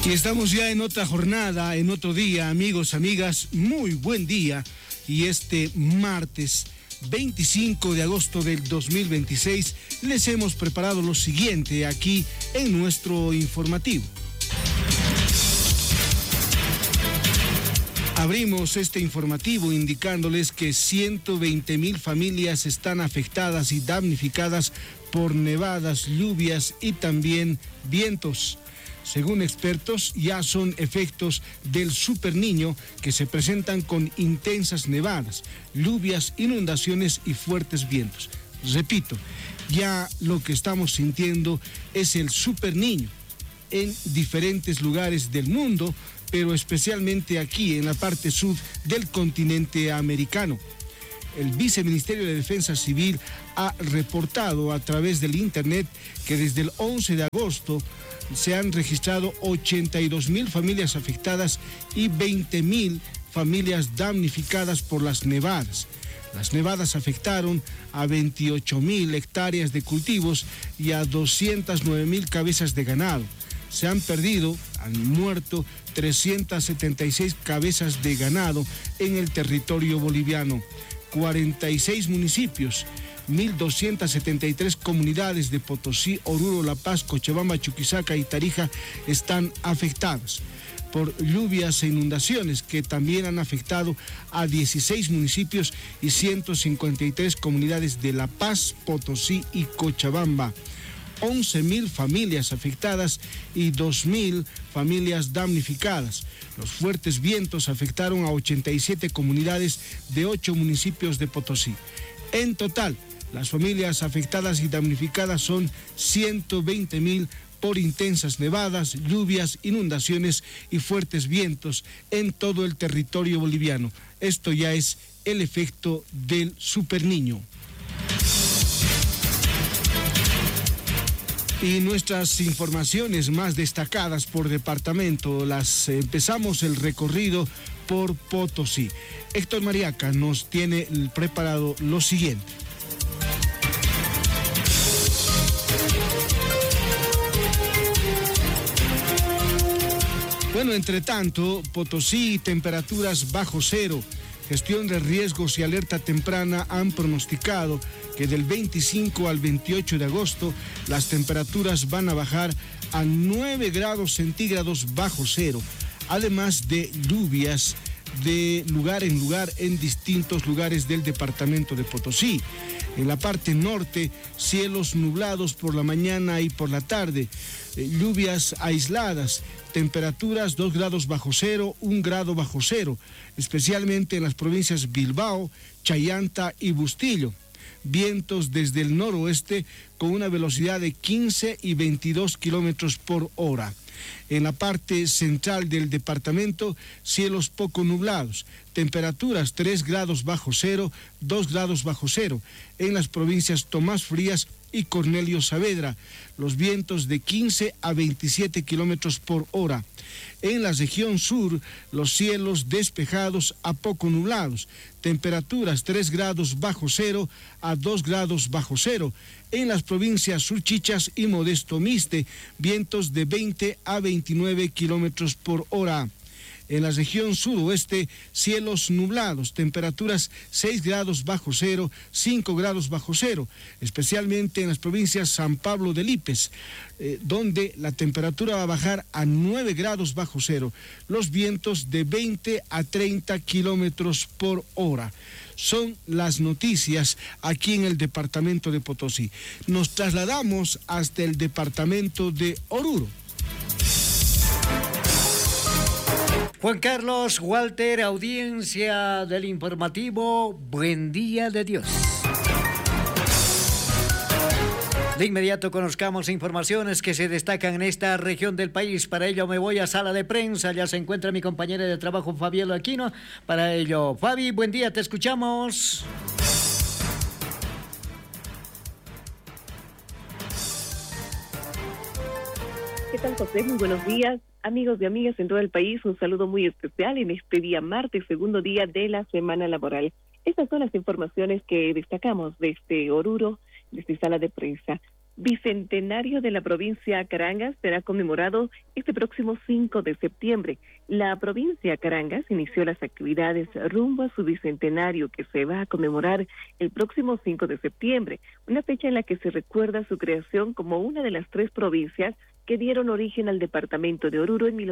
Y estamos ya en otra jornada, en otro día, amigos, amigas, muy buen día. Y este martes 25 de agosto del 2026 les hemos preparado lo siguiente aquí en nuestro informativo. Abrimos este informativo indicándoles que 120,000 familias están afectadas y damnificadas por nevadas, lluvias y también vientos. Según expertos, ya son efectos del Super Niño que se presentan con intensas nevadas, lluvias, inundaciones y fuertes vientos. Repito, ya lo que estamos sintiendo es el Super Niño en diferentes lugares del mundo, pero especialmente aquí en la parte sur del continente americano. El Viceministerio de Defensa Civil ha reportado a través del Internet que desde el 11 de agosto se han registrado 82,000 familias afectadas y 20,000 familias damnificadas por las nevadas. Las nevadas afectaron a 28,000 hectáreas de cultivos y a 209,000 cabezas de ganado. Se han muerto 376 cabezas de ganado en el territorio boliviano. 46 municipios, 1,273 comunidades de Potosí, Oruro, La Paz, Cochabamba, Chuquisaca y Tarija están afectadas por lluvias e inundaciones que también han afectado a 16 municipios y 153 comunidades de La Paz, Potosí y Cochabamba. 11,000 familias afectadas y 2,000 familias damnificadas. Los fuertes vientos afectaron a 87 comunidades de 8 municipios de Potosí. En total, las familias afectadas y damnificadas son 120,000 por intensas nevadas, lluvias, inundaciones y fuertes vientos en todo el territorio boliviano. Esto ya es el efecto del Super Niño. Y nuestras informaciones más destacadas por departamento, empezamos el recorrido por Potosí. Héctor Mariaca nos tiene preparado lo siguiente. Bueno, entre tanto, Potosí, temperaturas bajo cero. Gestión de riesgos y alerta temprana han pronosticado que del 25 al 28 de agosto las temperaturas van a bajar a 9 grados centígrados bajo cero, además de lluvias de lugar en lugar en distintos lugares del departamento de Potosí. En la parte norte, cielos nublados por la mañana y por la tarde, lluvias aisladas, temperaturas 2 grados bajo cero, 1 grado bajo cero, especialmente en las provincias Bilbao, Chayanta y Bustillo. Vientos desde el noroeste con una velocidad de 15 y 22 kilómetros por hora. En la parte central del departamento, cielos poco nublados, temperaturas 3 grados bajo cero, 2 grados bajo cero. En las provincias Tomás Frías y Cornelio Saavedra, los vientos de 15 a 27 kilómetros por hora. En la región sur, los cielos despejados a poco nublados, temperaturas 3 grados bajo cero a 2 grados bajo cero. En las provincias Surchichas y Modesto Miste, vientos de 20 a 29 kilómetros por hora. En la región suroeste, cielos nublados, temperaturas 6 grados bajo cero, 5 grados bajo cero, especialmente en las provincias San Pablo de Lípez, donde la temperatura va a bajar a 9 grados bajo cero, los vientos de 20 a 30 kilómetros por hora. Son las noticias aquí en el departamento de Potosí. Nos trasladamos hasta el departamento de Oruro. Juan Carlos, Walter, audiencia del informativo, buen día de Dios. De inmediato conozcamos informaciones que se destacan en esta región del país. Para ello me voy a sala de prensa, ya se encuentra mi compañera de trabajo Fabiola Aquino. Para ello, Fabi, buen día, te escuchamos. ¿Qué tal, José? Muy buenos días. Amigos y amigas en todo el país, un saludo muy especial en este día martes, segundo día de la semana laboral. Estas son las informaciones que destacamos desde Oruro, desde sala de prensa. bicentenario de la provincia Carangas será conmemorado este próximo 5 de septiembre. La provincia Carangas inició las actividades rumbo a su bicentenario que se va a conmemorar el próximo 5 de septiembre, una fecha en la que se recuerda su creación como una de las 3 provincias que dieron origen al departamento de Oruro en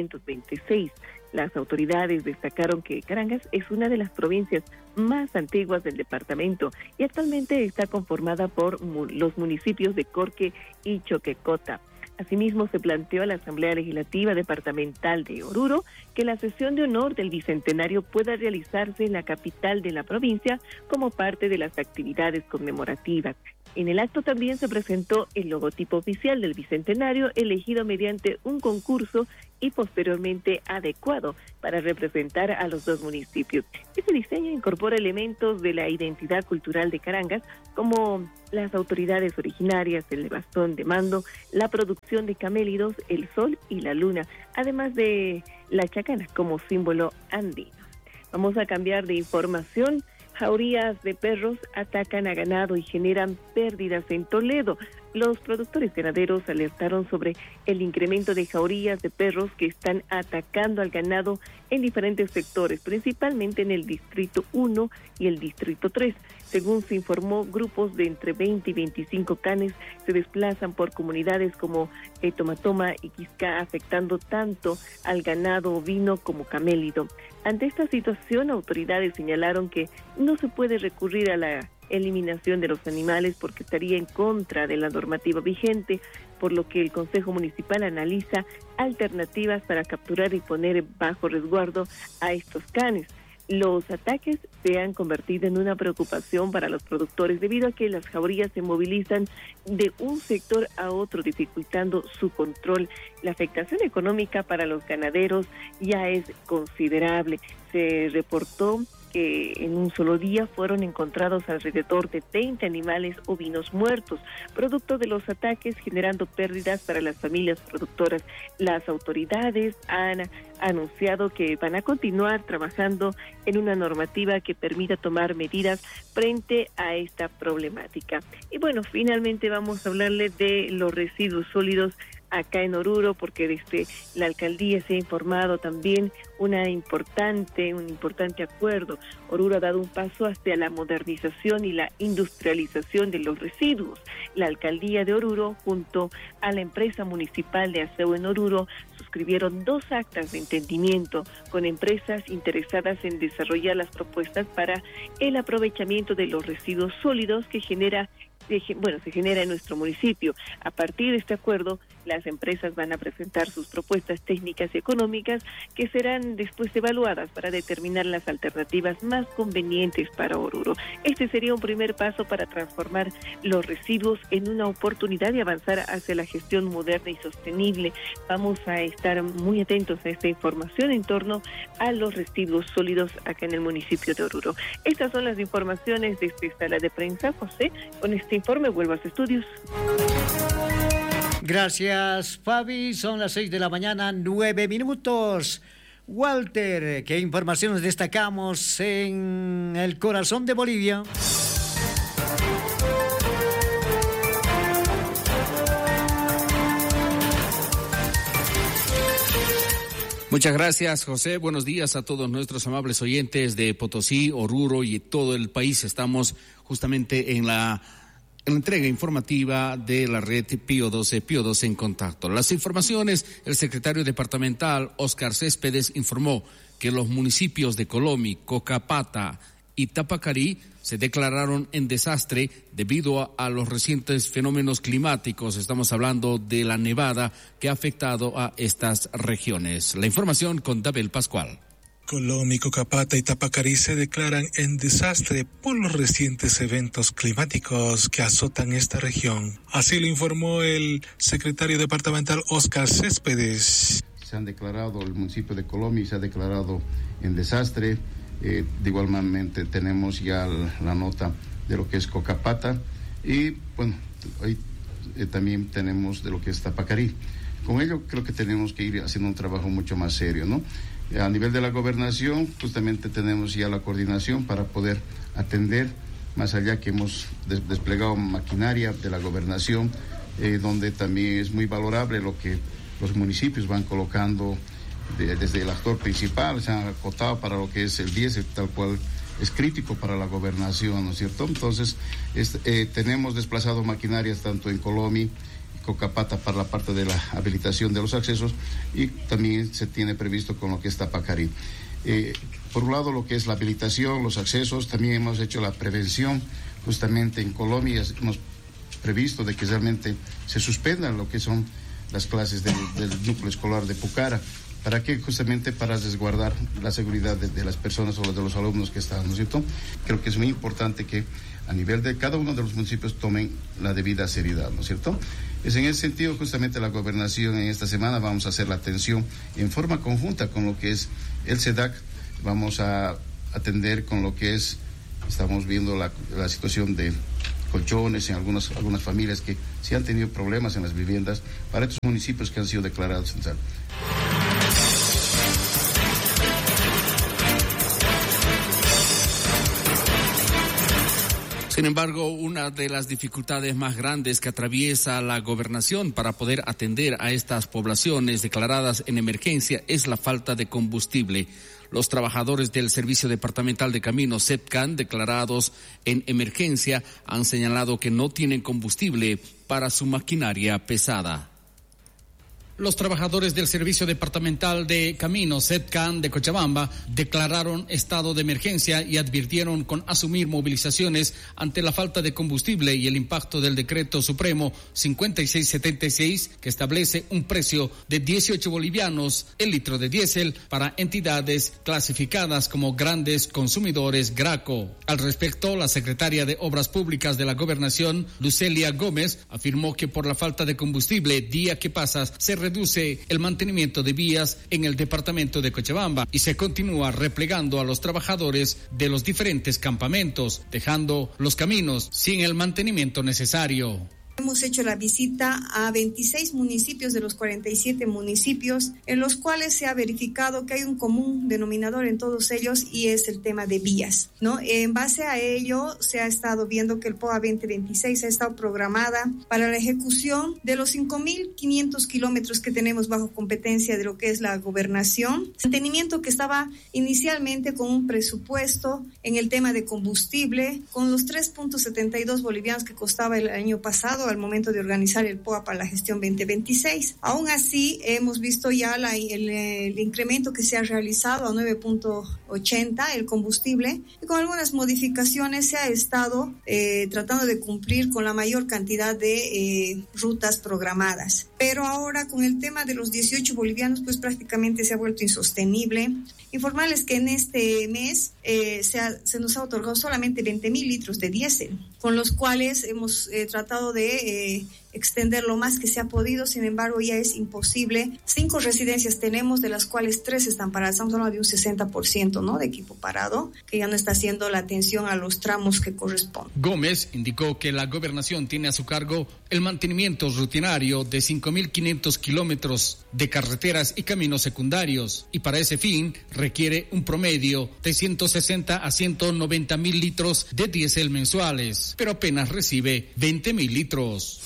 1826. Las autoridades destacaron que Carangas es una de las provincias más antiguas del departamento y actualmente está conformada por los municipios de Corque y Choquecota. Asimismo, se planteó a la Asamblea Legislativa Departamental de Oruro que la sesión de honor del Bicentenario pueda realizarse en la capital de la provincia como parte de las actividades conmemorativas. En el acto también se presentó el logotipo oficial del Bicentenario, elegido mediante un concurso y posteriormente adecuado para representar a los 2 municipios. Este diseño incorpora elementos de la identidad cultural de Carangas, como las autoridades originarias, el bastón de mando, la producción de camélidos, el sol y la luna, además de la chacana como símbolo andino. Vamos a cambiar de información. Jaurías de perros atacan a ganado y generan pérdidas en Toledo. Los productores ganaderos alertaron sobre el incremento de jaurías de perros que están atacando al ganado en diferentes sectores, principalmente en el Distrito 1 y el Distrito 3. Según se informó, grupos de entre 20 y 25 canes se desplazan por comunidades como Tomatoma y Quisca, afectando tanto al ganado ovino como camélido. Ante esta situación, autoridades señalaron que no se puede recurrir a la eliminación de los animales porque estaría en contra de la normativa vigente, por lo que el Consejo Municipal analiza alternativas para capturar y poner bajo resguardo a estos canes. Los ataques se han convertido en una preocupación para los productores debido a que las jaurías se movilizan de un sector a otro, dificultando su control. La afectación económica para los ganaderos ya es considerable. Se reportó que en un solo día fueron encontrados alrededor de 30 animales ovinos muertos, producto de los ataques, generando pérdidas para las familias productoras. Las autoridades han anunciado que van a continuar trabajando en una normativa que permita tomar medidas frente a esta problemática. Y bueno, finalmente vamos a hablarle de los residuos sólidos acá en Oruro, porque desde la alcaldía se ha informado también un importante acuerdo. Oruro ha dado un paso hacia la modernización y la industrialización de los residuos. La alcaldía de Oruro, junto a la empresa municipal de aseo en Oruro, suscribieron 2 actas de entendimiento con empresas interesadas en desarrollar las propuestas para el aprovechamiento de los residuos sólidos que se genera en nuestro municipio. A partir de este acuerdo, las empresas van a presentar sus propuestas técnicas y económicas que serán después evaluadas para determinar las alternativas más convenientes para Oruro. Este sería un primer paso para transformar los residuos en una oportunidad de avanzar hacia la gestión moderna y sostenible. Vamos a estar muy atentos a esta información en torno a los residuos sólidos acá en el municipio de Oruro. Estas son las informaciones de esta sala de prensa. José, con este informe vuelvo a los estudios. Gracias, Fabi. Son las 6 de la mañana, 9 minutos. Walter, ¿qué informaciones destacamos en el corazón de Bolivia? Muchas gracias, José. Buenos días a todos nuestros amables oyentes de Potosí, Oruro y todo el país. Estamos justamente en la entrega informativa de la red Pío 12 en contacto. Las informaciones, el secretario departamental Oscar Céspedes informó que los municipios de Colomi, Cocapata y Tapacarí se declararon en desastre debido a los recientes fenómenos climáticos. Estamos hablando de la nevada que ha afectado a estas regiones. La información con Dabel Pascual. Colomi, Cocapata y Tapacarí se declaran en desastre por los recientes eventos climáticos que azotan esta región. Así lo informó el secretario departamental Oscar Céspedes. Se han declarado, el municipio de Colomi se ha declarado en desastre. De igualmente tenemos ya la nota de lo que es Cocapata y bueno, hoy también tenemos de lo que es Tapacarí. Con ello creo que tenemos que ir haciendo un trabajo mucho más serio, ¿no? A nivel de la gobernación, justamente tenemos ya la coordinación para poder atender más allá que hemos desplegado maquinaria de la gobernación, donde también es muy valorable lo que los municipios van colocando desde el actor principal, se han acotado para lo que es el diésel, tal cual es crítico para la gobernación, ¿no es cierto? Entonces, tenemos desplazado maquinarias tanto en Colomi, Cocapata para la parte de la habilitación de los accesos, y también se tiene previsto con lo que es Tapacarí. Por un lado, lo que es la habilitación, los accesos, también hemos hecho la prevención, justamente en Colombia hemos previsto de que realmente se suspendan lo que son las clases del núcleo escolar de Pucara. ¿Para qué? Justamente para resguardar la seguridad de las personas o de los alumnos que están, ¿no es cierto? Creo que es muy importante que a nivel de cada uno de los municipios tomen la debida seriedad, ¿no es cierto? Es en ese sentido, justamente la gobernación en esta semana vamos a hacer la atención en forma conjunta con lo que es el SEDAC, vamos a atender con lo que es, estamos viendo la situación de colchones en algunas familias que sí han tenido problemas en las viviendas para estos municipios que han sido declarados central. Sin embargo, una de las dificultades más grandes que atraviesa la gobernación para poder atender a estas poblaciones declaradas en emergencia es la falta de combustible. Los trabajadores del Servicio Departamental de Caminos, SETCAN, declarados en emergencia, han señalado que no tienen combustible para su maquinaria pesada. Los trabajadores del Servicio Departamental de Caminos, SETCAN, de Cochabamba, declararon estado de emergencia y advirtieron con asumir movilizaciones ante la falta de combustible y el impacto del Decreto Supremo 5676, que establece un precio de 18 bolivianos el litro de diésel para entidades clasificadas como grandes consumidores GRACO. Al respecto, la secretaria de Obras Públicas de la Gobernación, Lucelia Gómez, afirmó que por la falta de combustible, día que pasa, se reduce el mantenimiento de vías en el departamento de Cochabamba y se continúa replegando a los trabajadores de los diferentes campamentos, dejando los caminos sin el mantenimiento necesario. Hemos hecho la visita a 26 municipios de los 47 municipios, en los cuales se ha verificado que hay un común denominador en todos ellos y es el tema de vías, ¿no? En base a ello, se ha estado viendo que el POA 2026 ha estado programada para la ejecución de los 5.500 kilómetros que tenemos bajo competencia de lo que es la gobernación. Mantenimiento que estaba inicialmente con un presupuesto en el tema de combustible, con los 3.72 bolivianos que costaba el año pasado, al momento de organizar el POA para la gestión 2026. Aún así, hemos visto ya el incremento que se ha realizado a 9.80 el combustible, y con algunas modificaciones se ha estado tratando de cumplir con la mayor cantidad de rutas programadas. Pero ahora, con el tema de los 18 bolivianos, pues prácticamente se ha vuelto insostenible. Informarles que en este mes se nos ha otorgado solamente 20.000 litros de diésel, con los cuales hemos tratado de extender lo más que se ha podido. Sin embargo, ya es imposible. 5 residencias tenemos, de las cuales 3 están paradas. Estamos hablando de un 60%, ¿no?, de equipo parado, que ya no está haciendo la atención a los tramos que corresponden. Gómez indicó que la gobernación tiene a su cargo el mantenimiento rutinario de 5.500 kilómetros de carreteras y caminos secundarios, y para ese fin requiere un promedio de 160 a 190 mil litros de diésel mensuales, pero apenas recibe 20.000 litros.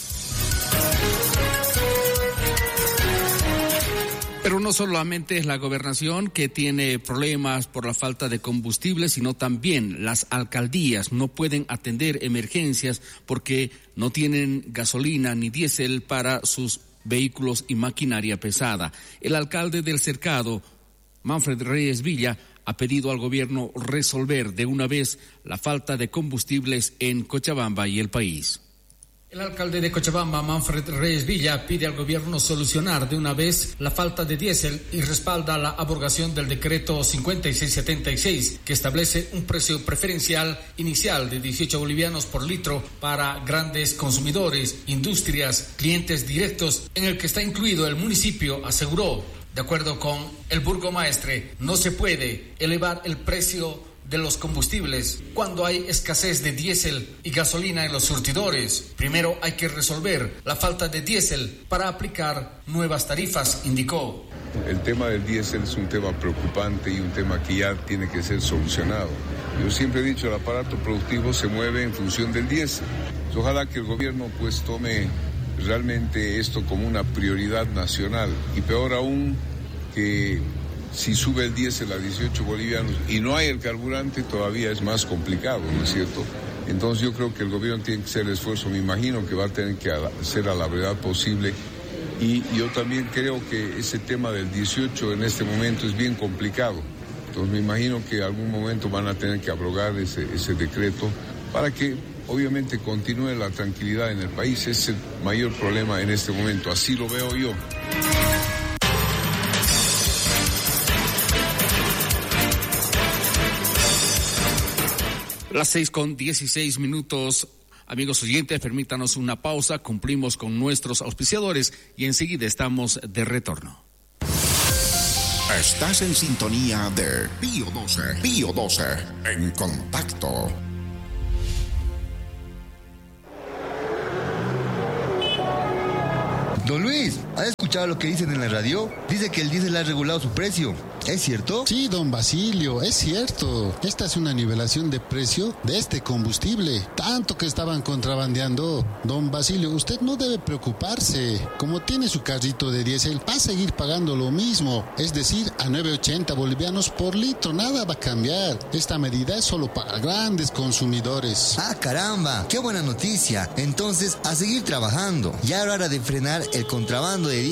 Pero no solamente es la gobernación que tiene problemas por la falta de combustible, sino también las alcaldías no pueden atender emergencias porque no tienen gasolina ni diésel para sus vehículos y maquinaria pesada. El alcalde del Cercado, Manfred Reyes Villa, ha pedido al gobierno resolver de una vez la falta de combustibles en Cochabamba y el país. El alcalde de Cochabamba, Manfred Reyes Villa, pide al gobierno solucionar de una vez la falta de diésel y respalda la abrogación del decreto 5676, que establece un precio preferencial inicial de 18 bolivianos por litro para grandes consumidores, industrias, clientes directos, en el que está incluido el municipio, aseguró. De acuerdo con el burgomaestre, no se puede elevar el precio de los combustibles cuando hay escasez de diésel y gasolina en los surtidores. Primero hay que resolver la falta de diésel para aplicar nuevas tarifas, indicó. El tema del diésel es un tema preocupante y un tema que ya tiene que ser solucionado. Yo siempre he dicho, el aparato productivo se mueve en función del diésel. Ojalá que el gobierno pues tome realmente esto como una prioridad nacional, y peor aún que si sube el diésel a 18 bolivianos y no hay el carburante, todavía es más complicado, ¿no es cierto? Entonces yo creo que el gobierno tiene que hacer el esfuerzo, me imagino que va a tener que hacer a la brevedad posible, y yo también creo que ese tema del 18 en este momento es bien complicado. Entonces me imagino que en algún momento van a tener que abrogar ese decreto para que obviamente continúe la tranquilidad en el país. Es el mayor problema en este momento, así lo veo yo. Las 6:16. Amigos oyentes, permítanos una pausa, cumplimos con nuestros auspiciadores y enseguida estamos de retorno. Estás en sintonía de Pío 12 en contacto. Don Luis, ¿has escuchado lo que dicen en la radio? Dice que el diésel ha regulado su precio. ¿Es cierto? Sí, don Basilio, es cierto. Esta es una nivelación de precio de este combustible. Tanto que estaban contrabandeando. Don Basilio, usted no debe preocuparse. Como tiene su carrito de diésel, va a seguir pagando lo mismo. Es decir, a 9.80 bolivianos por litro. Nada va a cambiar. Esta medida es solo para grandes consumidores. ¡Ah, caramba! ¡Qué buena noticia! Entonces, a seguir trabajando. Ya era hora de frenar el contrabando de